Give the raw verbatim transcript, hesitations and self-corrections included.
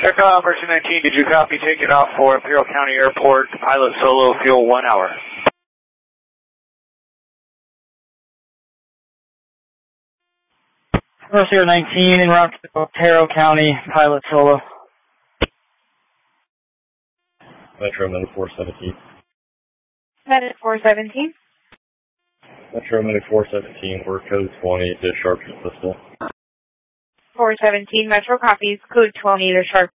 Echo Operation nineteen, did you copy? Take it off for Imperial County Airport, pilot solo, fuel one hour. Zero nineteen, en route to Otero County, pilot solo. Metro Minute four seventeen. Minute four seventeen. Metro Minute four seventeen, we're code twenty to Sharpshooter Pistol. four seventeen, Metro copies, code twenty to Sharp